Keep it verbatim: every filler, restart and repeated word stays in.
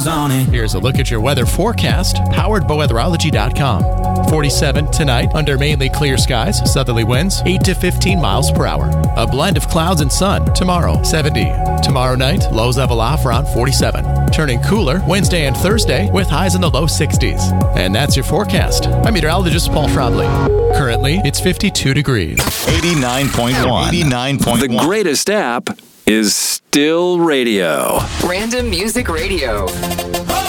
miles on it. Here's a look at your weather forecast, powered by weatherology dot com. forty-seven tonight, under mainly clear skies, southerly winds, eight to fifteen miles per hour. A blend of clouds and sun. Tomorrow, seventy. Tomorrow night, lows level off around forty-seven. Turning cooler Wednesday and Thursday with highs in the low sixties. And that's your forecast. I'm meteorologist Paul Schrabley. Currently, it's fifty-two degrees. eighty-nine point one. eighty-nine point one. The greatest app is still radio. Random Music Radio.